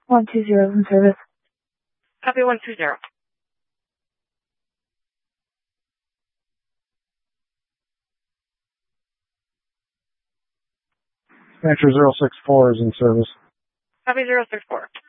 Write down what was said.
120 in service. Copy 120. Dispatcher 064 is in service. Copy 064.